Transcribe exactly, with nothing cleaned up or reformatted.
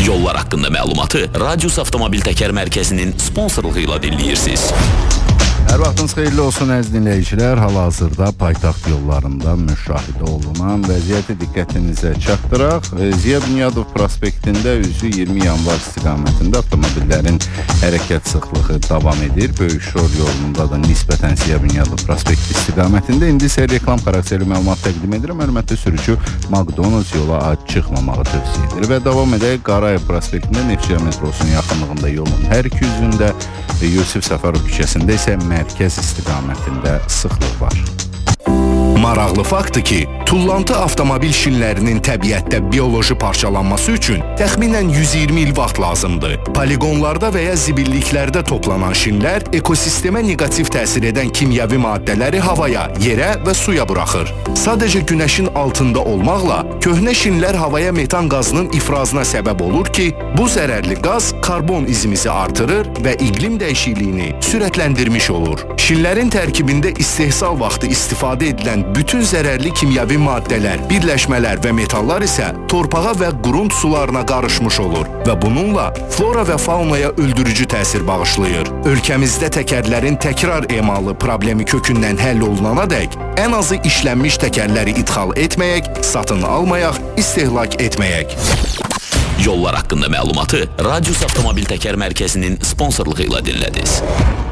Yollar haqqında məlumatı Radius Avtomobil Təkər Mərkəzinin sponsorluğu ilə dinləyirsiniz. Hər vaxtınız xeyirli olsun əziz dinləyicilər. Hal-hazırda paytaxt yollarında müşahidə olunan vəziyyəti diqqətinizə çatdıraq. Ziya Bünyadov prospektində üzü iyirmi yanvar istiqamətində avtomobillərin hərəkət sıxlığı davam edir. Böyük Şor yolunda da nisbətən Ziya Bünyadov prospekti istiqamətində. İndi isə reklam xarakterli məlumat təqdim edirəm. Hörmətli sürücü, McDonald's yola ac çıxmamağı tövsiyə edir. Və davam edək. Qarayev prospektində Neftçiyə metrosunun yaxınlığında yolun hər iki üzündə, Yusif Səfərov küçəsində isə mərkəz istiqamətində sıxlıq var. Maraqlı faktdır ki, tullantı avtomobil şinlərinin təbiətdə bioloji parçalanması üçün təxminən yüz iyirmi il vaxt lazımdır. Poligonlarda və ya zibilliklərdə toplanan şinlər ekosistemə negativ təsir edən kimyəvi maddələri havaya, yerə və suya buraxır. Sadəcə günəşin altında olmaqla köhnə şinlər havaya metan qazının ifrazına səbəb olur ki, bu zərərli qaz karbon izimizi artırır və iqlim dəyişikliyini sürətləndirmiş olur. Şinlərin tərkibində istehsal vaxtı istifadə edilən bütün zərərli kimyəvi maddələr, birləşmələr və metallar isə torpağa və qurunt sularına qarışmış olur və bununla flora və faunaya öldürücü təsir bağışlayır. Ölkəmizdə təkərlərin təkrar emalı problemi kökündən həll olunana dək ən azı işlənmiş təkərləri idxal etməyək, satın almayaq, istehlak etməyək. Yollar haqqında məlumatı Radius Avtomobil Təkər Mərkəzinin sponsorluğu ilə dinlədiniz.